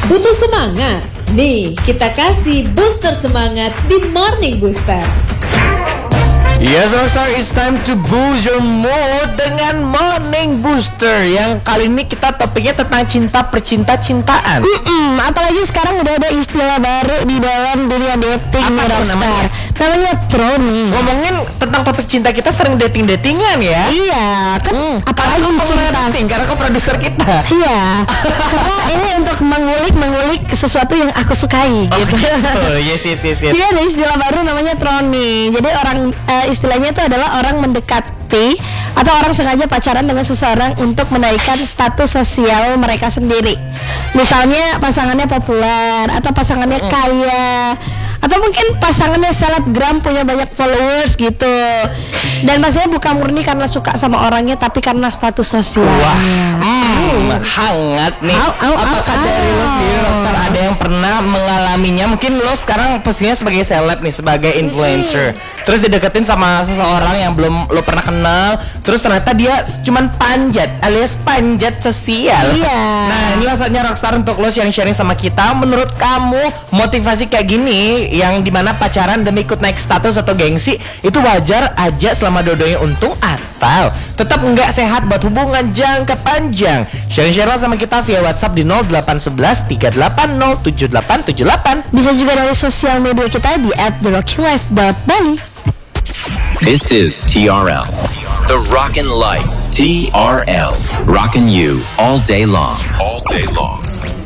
Butuh semangat? Nih, kita kasih booster semangat di Morning Booster. Yes, Rockstar, it's time to boost your mood dengan Morning Booster. Yang kali ini kita topiknya tentang cinta percinta-cintaan. Apalagi sekarang udah ada istilah baru di dalam dunia dating. Apa tuh namanya? Namanya troni. Ngomongin tentang topik cinta, kita sering dating-datingan ya. Iya, kan apalagi cinta. Karena kau produser kita. Iya, karena ini untuk mengulik sesuatu yang aku sukai gitu. Yes. Iya, ada istilah baru namanya troni. Jadi istilahnya itu adalah orang mendekati atau orang sengaja pacaran dengan seseorang untuk menaikkan status sosial mereka sendiri. Misalnya pasangannya populer atau pasangannya kaya atau mungkin pasangannya selebgram, punya banyak followers gitu. Dan pastinya bukan murni karena suka sama orangnya, tapi karena status sosialnya. Hangat nih. Apakah dari lo sendiri, Rockstar, ada yang pernah mengalaminya? Mungkin lo sekarang posisinya sebagai seleb nih, sebagai influencer, terus dideketin sama seseorang yang belum lo pernah kenal, terus ternyata dia cuman panjat alias panjat sosial. Iya. Nah, ini saatnya Rockstar untuk lo sharing sama kita. Menurut kamu motivasi kayak gini, yang dimana pacaran demi ikut naik status atau gengsi, itu wajar aja selama dua-duanya untung, atau tetap nggak sehat buat hubungan jangka panjang? Share sama kita via WhatsApp di 0811 380 7878. Bisa juga dari sosial media kita di @therockylife.bali. This is TRL, The Rockin' Life. TRL, rockin' you all day long. All day long.